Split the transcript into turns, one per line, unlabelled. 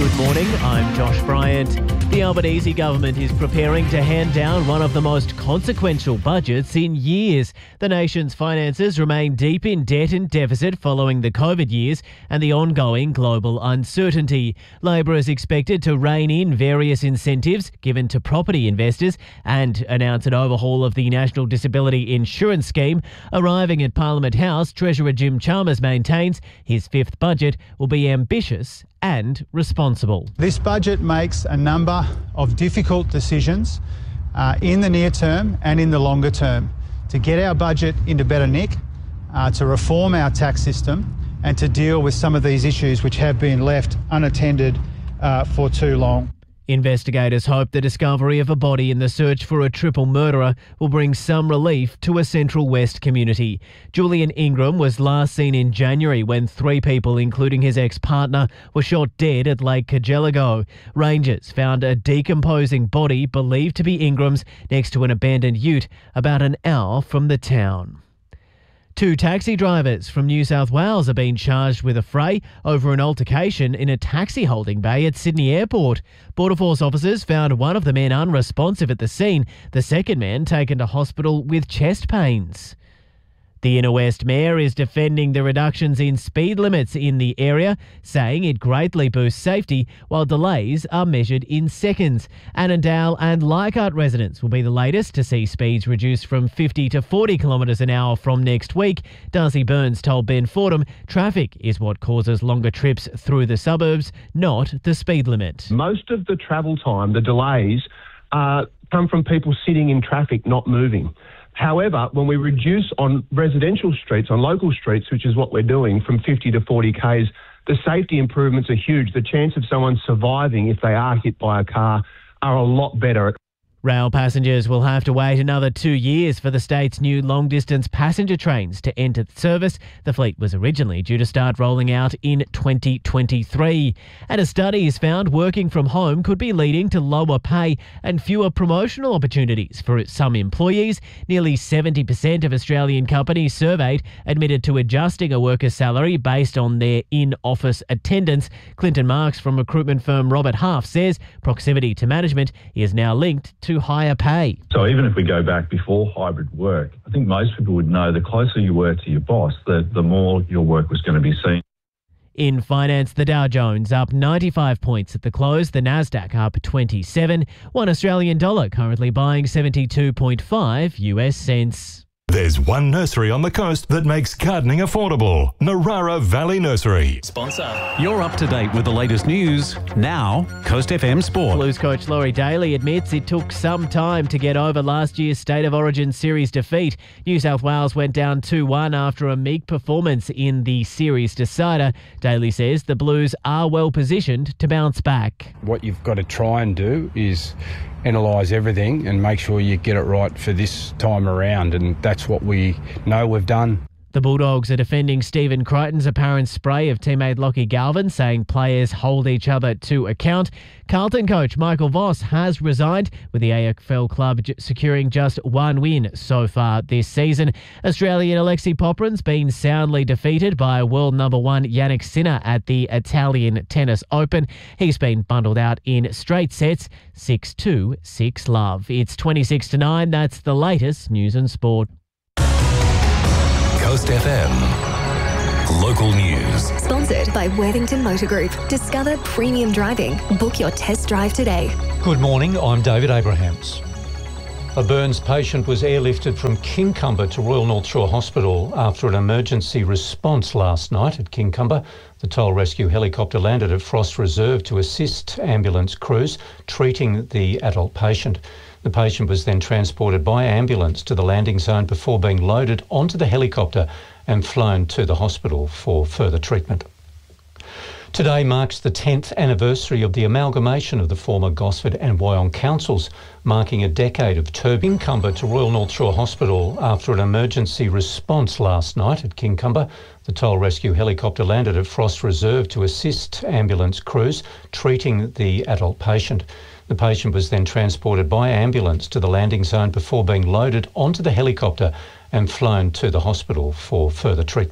Good morning, I'm Josh Bryant. The Albanese government is preparing to hand down one of the most consequential budgets in years. The nation's finances remain deep in debt and deficit following the COVID years and the ongoing global uncertainty. Labor is expected to rein in various incentives given to property investors and announce an overhaul of the National Disability Insurance Scheme. Arriving at Parliament House, Treasurer Jim Chalmers maintains his fifth budget will be ambitious and responsible.
This budget makes a number of difficult decisions in the near term and in the longer term to get our budget into better nick, to reform our tax system and to deal with some of these issues which have been left unattended for too long.
Investigators hope the discovery of a body in the search for a triple murderer will bring some relief to a Central West community. Julian Ingram was last seen in January when 3 people, including his ex-partner, were shot dead at Lake Cargelligo. Rangers found a decomposing body believed to be Ingram's next to an abandoned ute about an hour from the town. 2 taxi drivers from New South Wales are being charged with a fray over an altercation in a taxi holding bay at Sydney Airport. Border Force officers found one of the men unresponsive at the scene, the second man taken to hospital with chest pains. The Inner West Mayor is defending the reductions in speed limits in the area, saying it greatly boosts safety while delays are measured in seconds. Annandale and Leichhardt residents will be the latest to see speeds reduced from 50 to 40 kilometres an hour from next week. Darcy Burns told Ben Fordham traffic is what causes longer trips through the suburbs, not the speed limit.
Most of the travel time, the delays, come from people sitting in traffic, not moving. However, when we reduce on residential streets, on local streets, which is what we're doing, from 50 to 40 Ks, the safety improvements are huge. The chance of someone surviving if they are hit by a car are a lot better.
Rail passengers will have to wait another 2 years for the state's new long-distance passenger trains to enter service. The fleet was originally due to start rolling out in 2023. And a study has found working from home could be leading to lower pay and fewer promotional opportunities for some employees. Nearly 70% of Australian companies surveyed admitted to adjusting a worker's salary based on their in-office attendance. Clinton Marks from recruitment firm Robert Half says proximity to management is now linked to higher pay.
So even if we go back before hybrid work, I think most people would know the closer you were to your boss, the more your work was going to be seen.
In finance, the Dow Jones up 95 points at the close, the Nasdaq up 27, $1 Australian dollar currently buying 72.5 US cents.
There's one nursery on the coast that makes gardening affordable. Narara Valley Nursery.
Sponsor. You're up to date with the latest news. Now, Coast FM Sport.
Blues coach Laurie Daly admits it took some time to get over last year's State of Origin series defeat. New South Wales went down 2-1 after a meek performance in the series decider. Daly says the Blues are well positioned to bounce back.
What you've got to try and do is analyse everything and make sure you get it right for this time around, and that's what we know we've done.
The Bulldogs are defending Stephen Crichton's apparent spray of teammate Lockie Galvin, saying players hold each other to account. Carlton coach Michael Voss has resigned, with the AFL club securing just 1 win so far this season. Australian Alexei Poprin's been soundly defeated by world number 1 Jannik Sinner at the Italian Tennis Open. He's been bundled out in straight sets, 6-2, 6-love. It's 26-9. That's the latest news and sport.
Coast FM. Local news.
Sponsored by Worthington Motor Group. Discover premium driving. Book your test drive today.
Good morning, I'm David Abrahams. A burns patient was airlifted from Kincumber to Royal North Shore Hospital after an emergency response last night at Kincumber. The Toll Rescue helicopter landed at Frost Reserve to assist ambulance crews treating the adult patient. The patient was then transported by ambulance to the landing zone before being loaded onto the helicopter and flown to the hospital for further treatment. Today marks the 10th anniversary of the amalgamation of the former Gosford and Wyong councils, marking a decade of turbulence. Kincumber to Royal North Shore Hospital after an emergency response last night at Kincumber. The Toll Rescue helicopter landed at Frost Reserve to assist ambulance crews treating the adult patient. The patient was then transported by ambulance to the landing zone before being loaded onto the helicopter and flown to the hospital for further treatment.